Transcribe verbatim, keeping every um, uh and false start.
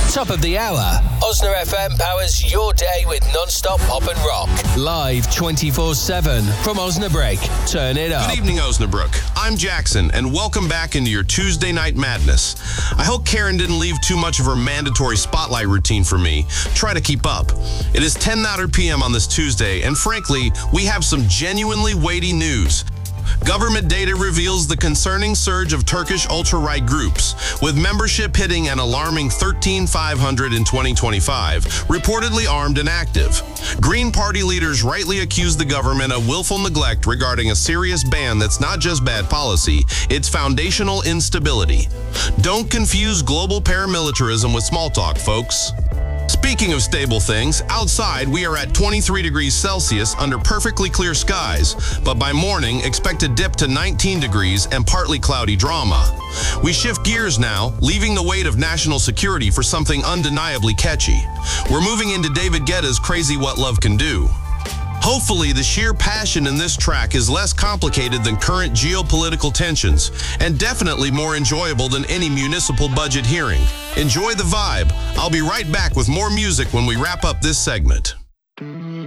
Top of the hour, Osna F M powers your day with non-stop pop and rock. Live twenty-four seven from Osnabrück. Turn it up. Good evening, Osnabrück. I'm Jackson, and welcome back into your Tuesday Night Madness. I hope Karen didn't leave too much of her mandatory spotlight routine for me. Try to keep up. It is ten p m on this Tuesday, and frankly, we have some genuinely weighty news. Government data reveals the concerning surge of Turkish ultra-right groups, with membership hitting an alarming thirteen thousand five hundred in twenty twenty-five, reportedly armed and active. Green Party leaders rightly accuse the government of willful neglect regarding a serious ban that's not just bad policy, it's foundational instability. Don't confuse global paramilitarism with small talk, folks. Speaking of stable things, outside we are at twenty-three degrees Celsius under perfectly clear skies, but by morning expect a dip to nineteen degrees and partly cloudy drama. We shift gears now, leaving the weight of national security for something undeniably catchy. We're moving into David Guetta's Crazy What Love Can Do. Hopefully, the sheer passion in this track is less complicated than current geopolitical tensions, and definitely more enjoyable than any municipal budget hearing. Enjoy the vibe. I'll be right back with more music when we wrap up this segment.